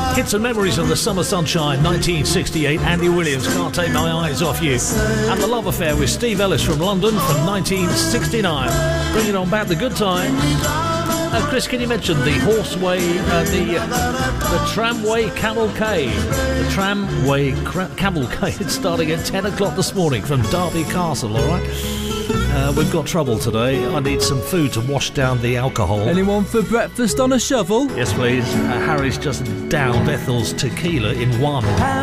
Hits and memories of the summer sunshine, 1968. Andy Williams, Can't Take My Eyes Off You. And The Love Affair with Steve Ellis from London from 1969. Bringing on back the good time. Chris, can you mention the horseway, the tramway cavalcade? The tramway cavalcade starting at 10 o'clock this morning from Derby Castle, all right? We've got trouble today. I need some food to wash down the alcohol. Anyone for breakfast on a shovel? Yes, please. Harry's just downed Ethel's tequila in one.